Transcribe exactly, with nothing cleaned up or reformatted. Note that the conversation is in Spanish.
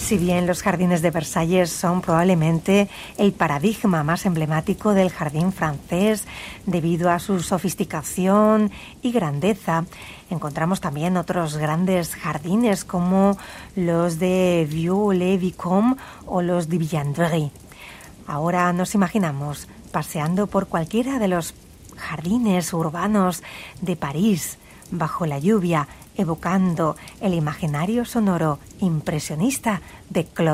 Si bien los jardines de Versalles son probablemente el paradigma más emblemático del jardín francés debido a su sofisticación y grandeza, encontramos también otros grandes jardines como los de Vieux-le-Vicomte o los de Villandry. Ahora nos imaginamos paseando por cualquiera de los jardines urbanos de París bajo la lluvia, evocando el imaginario sonoro impresionista de Claude